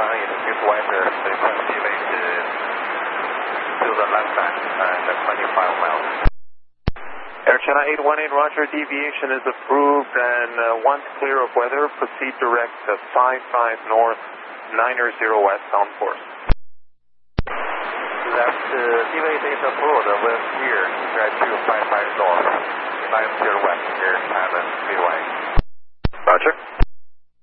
is Midwestern frequency to the left side and 25 miles. Air China 818, roger, deviation is approved, and once clear of weather, proceed direct to 55 north, 90 west, sound course. Left deviation is approved, wind clear, direct to 55 north, 90 west, Air China Midway. Roger.